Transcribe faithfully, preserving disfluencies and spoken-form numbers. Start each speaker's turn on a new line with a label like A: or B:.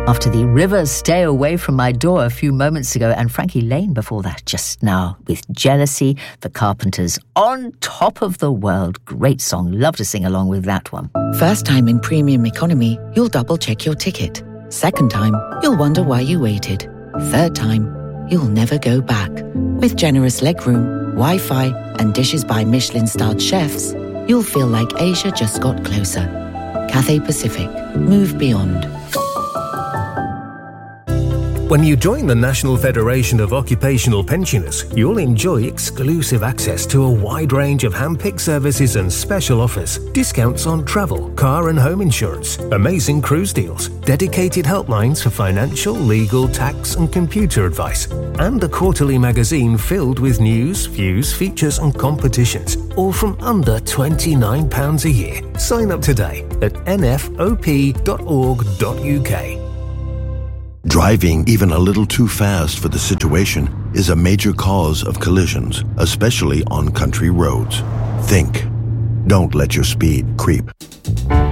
A: After the Rivers Stay Away From My Door a few moments ago, and Frankie Lane before that just now with Jealousy, the Carpenters, On Top of the World. Great song. Love to sing along with that one.
B: First time in premium economy, you'll double check your ticket. Second time, you'll wonder why you waited. Third time, you'll never go back. With generous legroom, Wi-Fi and dishes by Michelin-starred chefs, you'll feel like Asia just got closer. Cathay Pacific. Move beyond.
C: When you join the National Federation of Occupational Pensioners, you'll enjoy exclusive access to a wide range of hand-picked services and special offers, discounts on travel, car and home insurance, amazing cruise deals, dedicated helplines for financial, legal, tax and computer advice, and a quarterly magazine filled with news, views, features and competitions, all from under twenty-nine pounds a year. Sign up today at n f o p dot org dot u k.
D: Driving even a little too fast for the situation is a major cause of collisions, especially on country roads. Think. Don't let your speed creep.